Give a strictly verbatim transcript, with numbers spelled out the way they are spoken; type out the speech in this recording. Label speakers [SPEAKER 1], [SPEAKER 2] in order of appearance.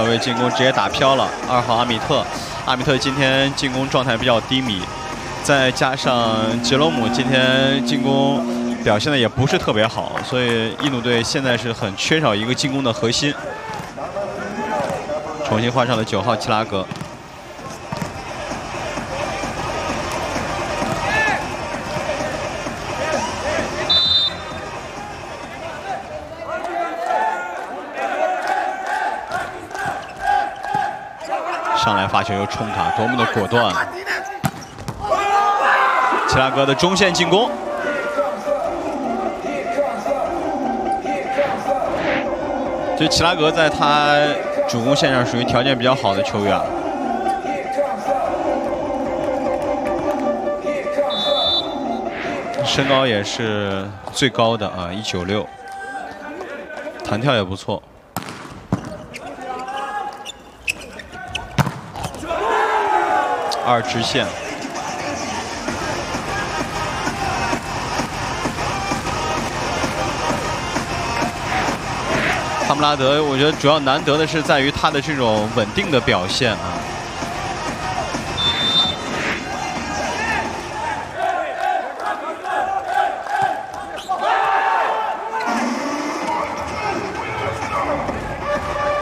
[SPEAKER 1] 位进攻直接打飘了。二号阿米特，阿米特今天进攻状态比较低迷，再加上杰罗姆今天进攻表现的也不是特别好，所以印度队现在是很缺少一个进攻的核心。重新换上了九号齐拉格。 上来发球又冲卡，多么的果断！齐拉格的中线进攻，就齐拉格在他主攻线上属于条件比较好的球员。身高也是最高的啊，一九六，弹跳也不错。 二直线，哈姆拉德，我觉得主要难得的是在于他的这种稳定的表现啊。